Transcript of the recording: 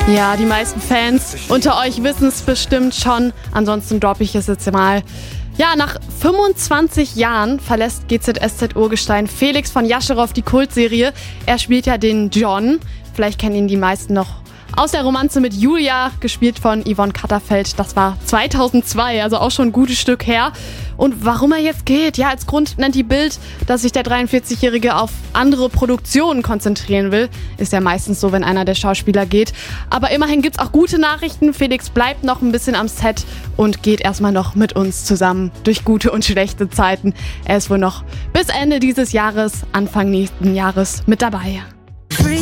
Ja, die meisten Fans unter euch wissen es bestimmt schon. Ansonsten droppe ich es jetzt mal. Ja, nach 25 Jahren verlässt GZSZ-Urgestein Felix von Jascherow die Kultserie. Er spielt ja den John. Vielleicht kennen ihn die meisten noch aus der Romanze mit Julia, gespielt von Yvonne Katterfeld. Das war 2002, also auch schon ein gutes Stück her. Und warum er jetzt geht? Ja, als Grund nennt die Bild, dass sich der 43-Jährige auf andere Produktionen konzentrieren will. Ist ja meistens so, wenn einer der Schauspieler geht. Aber immerhin gibt's auch gute Nachrichten. Felix bleibt noch ein bisschen am Set und geht erstmal noch mit uns zusammen durch gute und schlechte Zeiten. Er ist wohl noch bis Ende dieses Jahres, Anfang nächsten Jahres mit dabei.